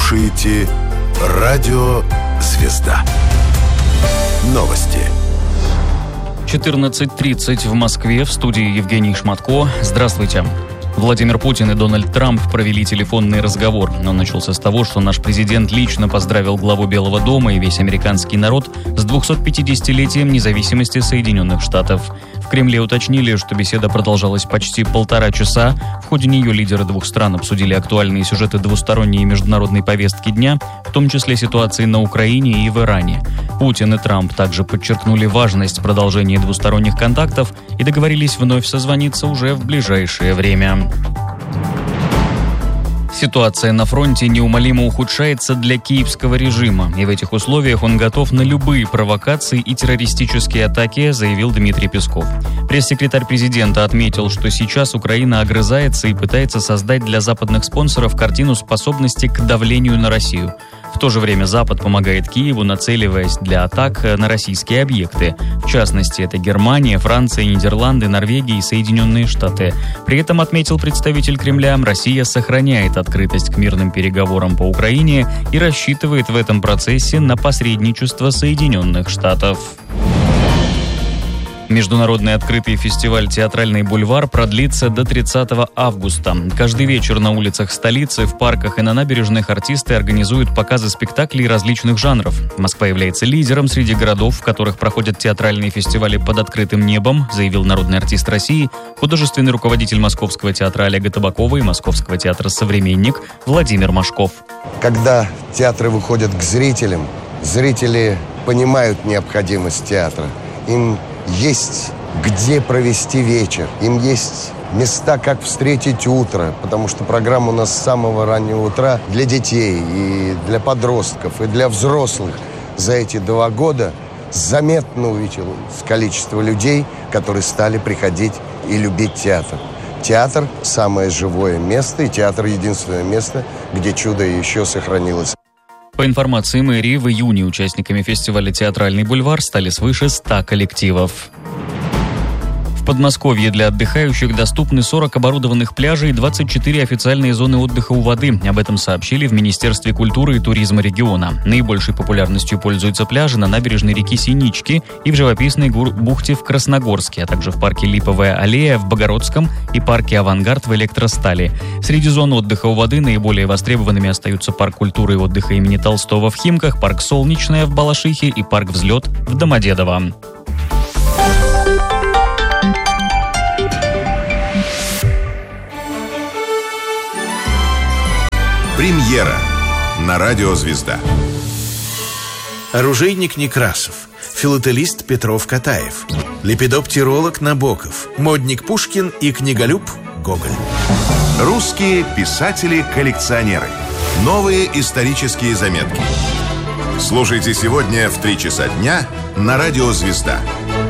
слушаете Радио Звезда. Новости. 14:30 в Москве. В студии Евгений Шматко. Здравствуйте. Владимир Путин и Дональд Трамп провели телефонный разговор. Он начался с того, что наш президент лично поздравил главу Белого дома и весь американский народ с 250-летием независимости Соединенных Штатов. В Кремле уточнили, что беседа продолжалась почти 1,5 часа. В ходе нее лидеры двух стран обсудили актуальные сюжеты двусторонней и международной повестки дня, в том числе ситуации на Украине и в Иране. Путин и Трамп также подчеркнули важность продолжения двусторонних контактов и договорились вновь созвониться уже в ближайшее время. Ситуация на фронте неумолимо ухудшается для киевского режима, и в этих условиях он готов на любые провокации и террористические атаки, заявил Дмитрий Песков. Пресс-секретарь президента отметил, что сейчас Украина огрызается и пытается создать для западных спонсоров картину способности к давлению на Россию. В то же время Запад помогает Киеву, нацеливаясь для атак на российские объекты. В частности, это Германия, Франция, Нидерланды, Норвегия и Соединенные Штаты. При этом, отметил представитель Кремля, Россия сохраняет открытость к мирным переговорам по Украине и рассчитывает в этом процессе на посредничество Соединенных Штатов. Международный открытый фестиваль «Театральный бульвар» продлится до 30 августа. Каждый вечер на улицах столицы, в парках и на набережных артисты организуют показы спектаклей различных жанров. Москва является лидером среди городов, в которых проходят театральные фестивали под открытым небом, заявил народный артист России, художественный руководитель Московского театра Олега Табакова и Московского театра «Современник» Владимир Машков. Когда театры выходят к зрителям, зрители понимают необходимость театра. Им есть где провести вечер, им есть места, как встретить утро, потому что программа у нас с самого раннего утра для детей и для подростков, и для взрослых. За эти 2 года заметно увеличилось количество людей, которые стали приходить и любить театр. Театр – самое живое место, и театр – единственное место, где чудо еще сохранилось. По информации мэрии, в июне участниками фестиваля «Театральный бульвар» стали свыше 100 коллективов. В Подмосковье для отдыхающих доступны 40 оборудованных пляжей и 24 официальные зоны отдыха у воды. Об этом сообщили в Министерстве культуры и туризма региона. Наибольшей популярностью пользуются пляжи на набережной реки Синички и в живописной бухте в Красногорске, а также в парке Липовая аллея в Богородском и парке Авангард в Электростали. Среди зон отдыха у воды наиболее востребованными остаются парк культуры и отдыха имени Толстого в Химках, парк Солнечная в Балашихе и парк Взлет в Домодедово. Премьера на Радио Звезда. Оружейник Некрасов, филателист Петров-Катаев, лепидоптиролог Набоков, модник Пушкин и книголюб Гоголь. Русские писатели-коллекционеры. Новые исторические заметки. Слушайте сегодня в 3 часа дня на Радио Звезда.